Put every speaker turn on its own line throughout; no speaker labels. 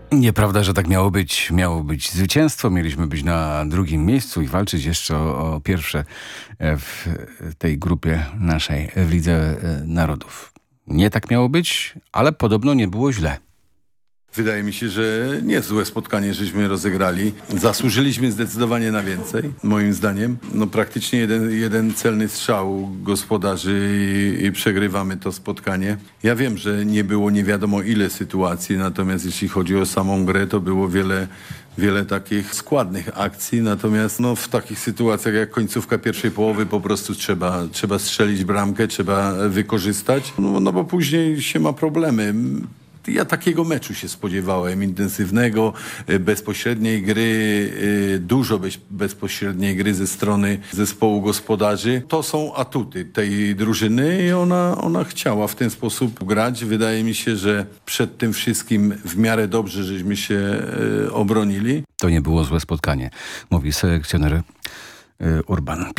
Nieprawda, że tak miało być. Miało być zwycięstwo, mieliśmy być na drugim miejscu i walczyć jeszcze o pierwsze w tej grupie naszej w Lidze Narodów. Nie tak miało być, ale podobno nie było źle.
Wydaje mi się, że niezłe spotkanie żeśmy rozegrali. Zasłużyliśmy zdecydowanie na więcej, moim zdaniem. No praktycznie jeden celny strzał gospodarzy i przegrywamy to spotkanie. Ja wiem, że nie było nie wiadomo ile sytuacji, natomiast jeśli chodzi o samą grę, to było wiele takich składnych akcji, natomiast w takich sytuacjach jak końcówka pierwszej połowy po prostu trzeba strzelić bramkę, trzeba wykorzystać, no bo później się ma problemy. Ja takiego meczu się spodziewałem, intensywnego, bezpośredniej gry, dużo bezpośredniej gry ze strony zespołu gospodarzy. To są atuty tej drużyny i ona chciała w ten sposób grać. Wydaje mi się, że przed tym wszystkim w miarę dobrze żeśmy się obronili.
To nie było złe spotkanie, mówi selekcjoner Urban.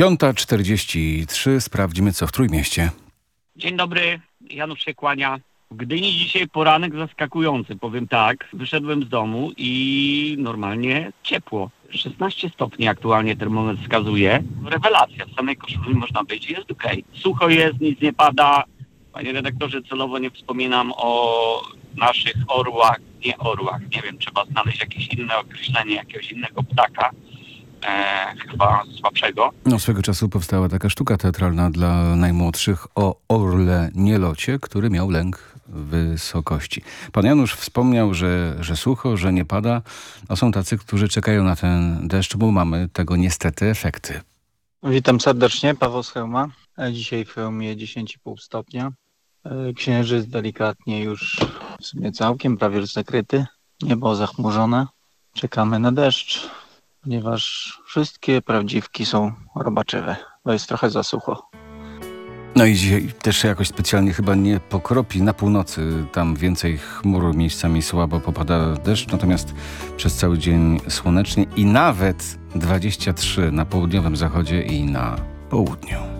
5:43, sprawdźmy co w Trójmieście.
Dzień dobry, Janusz się kłania. W Gdyni dzisiaj poranek zaskakujący, powiem tak. Wyszedłem z domu i normalnie ciepło. 16 stopni aktualnie termometr wskazuje. Rewelacja, w samej koszuli można być, jest okej. Sucho jest, nic nie pada. Panie redaktorze, celowo nie wspominam o naszych orłach, nie orłach. Nie wiem, trzeba znaleźć jakieś inne określenie jakiegoś innego ptaka. Chyba słabszego.
Swego czasu powstała taka sztuka teatralna dla najmłodszych o orle nielocie, który miał lęk wysokości. Pan Janusz wspomniał, że sucho, że nie pada, a są tacy, którzy czekają na ten deszcz, bo mamy tego niestety efekty.
Witam serdecznie, Paweł z Chełma. Dzisiaj w Chełmie 10,5 stopnia. Księżyc delikatnie już w sumie całkiem, prawie już zakryty. Niebo zachmurzone. Czekamy na deszcz, ponieważ wszystkie prawdziwki są robaczywe, bo jest trochę za sucho.
No i dzisiaj też jakoś specjalnie chyba nie pokropi na północy. Tam więcej chmur, miejscami słabo popada deszcz, natomiast przez cały dzień słonecznie i nawet 23 na południowym zachodzie i na południu.